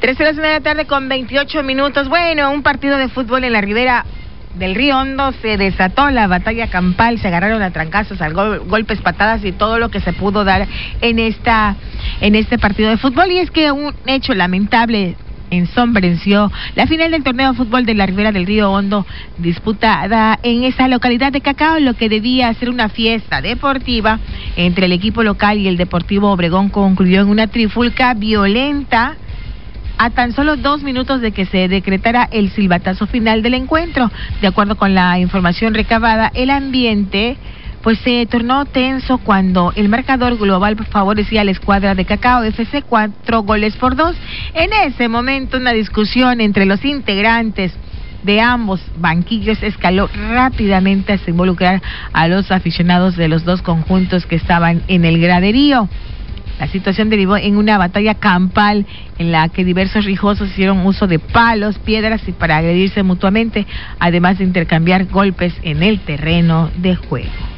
3:00 de la tarde con 28 minutos. Bueno, un partido de fútbol en la ribera del Río Hondo se desató la batalla campal, se agarraron a trancazos, golpes, patadas y todo lo que se pudo dar en este partido de fútbol. Y es que un hecho lamentable ensombreció la final del torneo de fútbol de la ribera del Río Hondo, disputada en esa localidad de Cacao. Lo que debía ser una fiesta deportiva entre el equipo local y el Deportivo Obregón concluyó en una trifulca violenta a tan solo 2 minutos de que se decretara el silbatazo final del encuentro. De acuerdo con la información recabada, el ambiente pues se tornó tenso cuando el marcador global favorecía a la escuadra de Cacao FC 4-2. En ese momento, una discusión entre los integrantes de ambos banquillos escaló rápidamente hasta involucrar a los aficionados de los dos conjuntos que estaban en el graderío. La situación derivó en una batalla campal en la que diversos rijosos hicieron uso de palos, piedras y para agredirse mutuamente, además de intercambiar golpes en el terreno de juego.